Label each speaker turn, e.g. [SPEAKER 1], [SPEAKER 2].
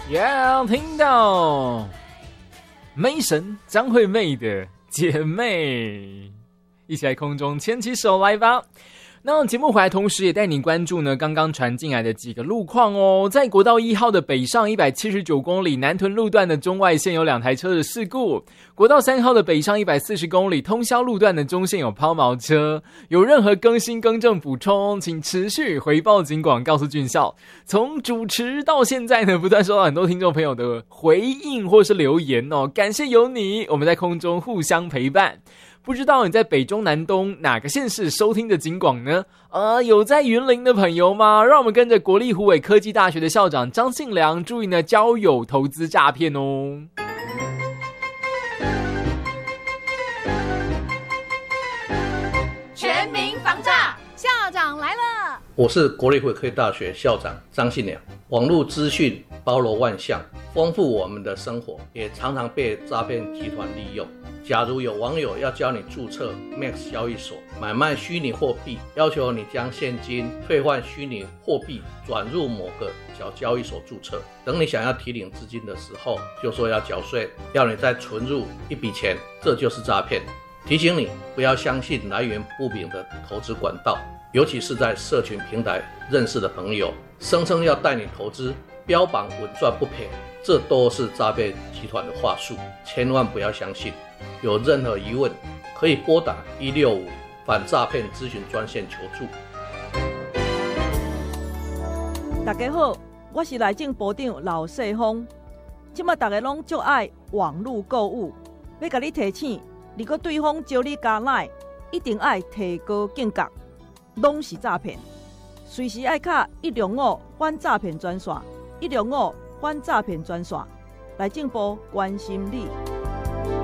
[SPEAKER 1] 听到妹神张惠妹的姐妹，一起来空中牵起手来吧。那节目回来同时也带你关注呢刚刚传进来的几个路况哦。在国道1号的北上179公里南屯路段的中外线有2台车的事故，国道3号的北上140公里通霄路段的中线有抛锚车，有任何更新更正补充请持续回报警广告诉俊孝。从主持到现在呢，不断收到很多听众朋友的回应或是留言哦，感谢有你，我们在空中互相陪伴。不知道你在北中南东哪个县市收听的警广呢？有在云林的朋友吗？让我们跟着国立虎尾科技大学的校长张信良注意呢交友投资诈骗哦。
[SPEAKER 2] 全民防诈，校长来了。
[SPEAKER 3] 我是国立虎尾科技大学校长张信良。网络资讯包罗万象，丰富我们的生活，也常常被诈骗集团利用。假如有网友要教你注册 Max 交易所，买卖虚拟货币，要求你将现金兑换虚拟货币转入某个小交易所注册，等你想要提领资金的时候，就说要缴税，要你再存入一笔钱，这就是诈骗。提醒你不要相信来源不明的投资管道，尤其是在社群平台认识的朋友，声称要带你投资，标榜稳赚不赔，这都是诈骗集团的话术，千万不要相信。有任何疑问可以拨打165反诈骗咨询专线求助。
[SPEAKER 4] 大家好，我是内政部长老世峰。现在大家拢最爱网络购物，要甲你提醒，如果对方招你加赖，一定要提高警觉，拢是诈骗。随时爱卡105反诈骗专线，105反诈骗专线，内政部关心你。